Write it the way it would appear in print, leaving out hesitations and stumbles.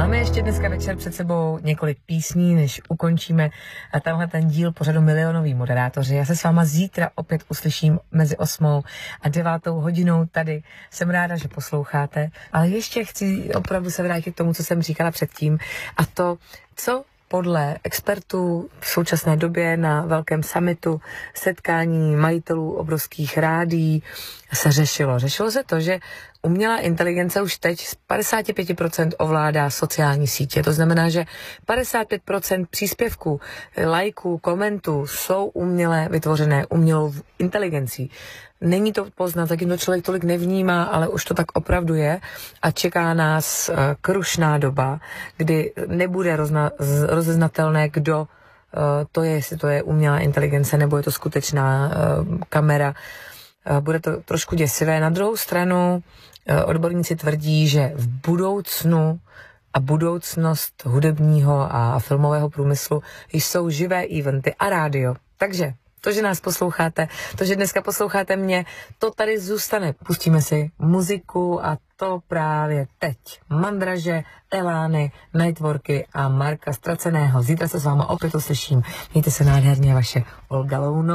Máme ještě dneska večer před sebou několik písní, než ukončíme tenhle ten díl pořadu Milionoví moderátoři. Já se s váma zítra opět uslyším mezi 8. a 9. hodinou tady. Jsem ráda, že posloucháte, ale ještě chci opravdu se vrátit k tomu, co jsem říkala předtím, a to, co podle expertů v současné době na velkém summitu setkání majitelů obrovských rádií se řešilo. Řešilo se to, že umělá inteligence už teď z 55% ovládá sociální sítě. To znamená, že 55% příspěvků, lajků, komentů jsou uměle vytvořené umělou inteligencí. Není to poznat, tak to člověk tolik nevnímá, ale už to tak opravdu je a čeká nás krušná doba, kdy nebude rozeznatelné, kdo to je, jestli to je umělá inteligence nebo je to skutečná kamera. Bude to trošku děsivé. Na druhou stranu odborníci tvrdí, že v budoucnu a budoucnost hudebního a filmového průmyslu jsou živé eventy a rádio. Takže to, že nás posloucháte, to, že dneska posloucháte mě, to tady zůstane. Pustíme si muziku a to právě teď. Mandraže, Elány, Nightworky a Marka Ztraceného. Zítra se s váma opět uslyším. Mějte se nádherně, vaše Olga Louno.